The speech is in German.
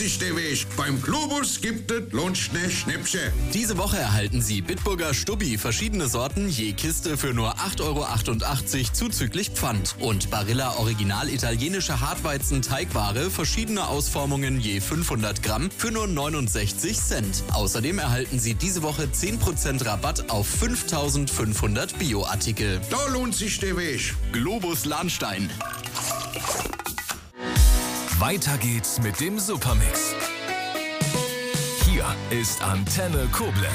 sich der Weg. Beim Globus gibt es Lunchne Schnäppchen. Diese Woche erhalten Sie Bitburger Stubbi, verschiedene Sorten, je Kiste für nur 8,88 € zuzüglich Pfand. Und Barilla Original italienische Hartweizen-Teigware, verschiedene Ausformungen je 500 Gramm für nur 69 Cent. Außerdem erhalten Sie diese Woche 10% Rabatt auf 5.500 Bioartikel. Da lohnt sich der Weg. Globus Lahnstein. Weiter geht's mit dem Supermix. Hier ist Antenne Koblenz.